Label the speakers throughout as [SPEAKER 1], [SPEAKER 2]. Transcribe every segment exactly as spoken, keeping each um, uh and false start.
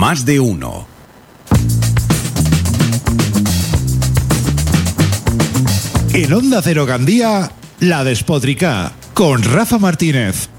[SPEAKER 1] Más de uno. En Onda Cero Gandía, La Despotricá, con Rafa Martínez.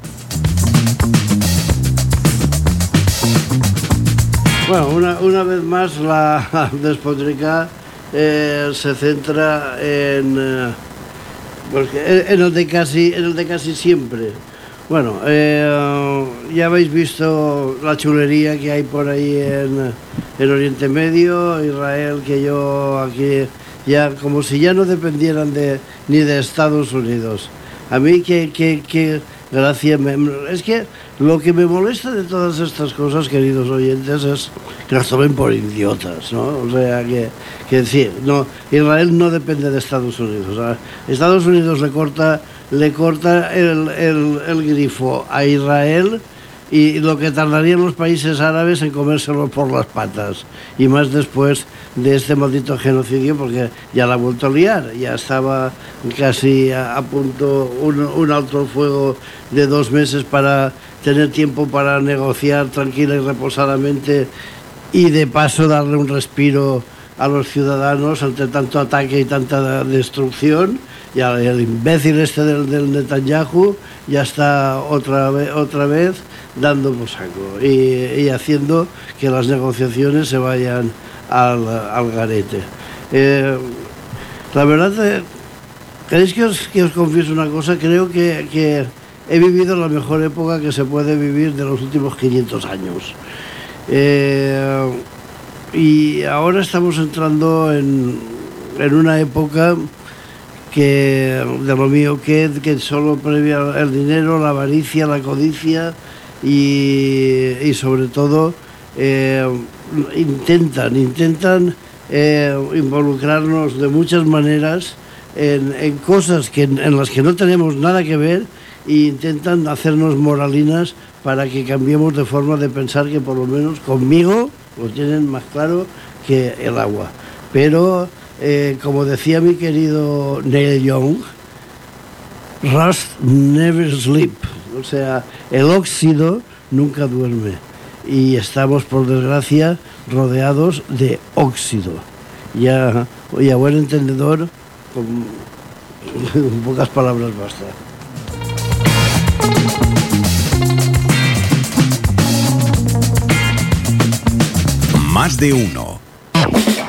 [SPEAKER 2] Bueno, una, una vez más la Despotricá eh, se centra en, eh, porque en, el de casi, en el de casi siempre. Bueno, eh, ya habéis visto la chulería que hay por ahí en, en Oriente Medio, Israel, que yo aquí ya como si ya no dependieran de ni de Estados Unidos. A mí que, que, que gracia me, es que lo que me molesta de todas estas cosas, queridos oyentes, es que las tomen por idiotas, ¿no? O sea, que, que decir, no, Israel no depende de Estados Unidos. O sea, Estados Unidos le corta, le corta el, el, el grifo a Israel y lo que tardarían los países árabes en comérselo por las patas. Y más después de este maldito genocidio, porque ya la ha vuelto a liar. Ya estaba casi a, a punto un, un alto el fuego de dos meses para tener tiempo para negociar tranquila y reposadamente y de paso darle un respiro a los ciudadanos ante tanto ataque y tanta destrucción. Y el imbécil este del, del Netanyahu ya está otra vez, otra vez dando por saco y, y haciendo que las negociaciones se vayan al, al garete. Eh, la verdad, eh, ¿queréis que os, que os confiese una cosa? Creo que, que he vivido la mejor época que se puede vivir de los últimos quinientos años. Eh, y ahora estamos entrando en, en una época que de lo mío que, que solo previa el dinero, la avaricia, la codicia y, y sobre todo eh, intentan, intentan eh, involucrarnos de muchas maneras en, en cosas que, en las que no tenemos nada que ver e intentan hacernos moralinas para que cambiemos de forma de pensar que por lo menos conmigo lo tienen más claro que el agua. Pero Eh, como decía mi querido Neil Young, rust never sleep, o sea, el óxido nunca duerme y estamos por desgracia rodeados de óxido. Ya, y a buen entendedor, con, con pocas palabras basta.
[SPEAKER 1] Más de uno.